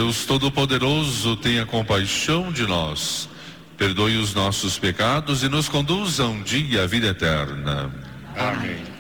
Deus Todo-Poderoso, tenha compaixão de nós, perdoe os nossos pecados e nos conduza um dia à vida eterna. Amém.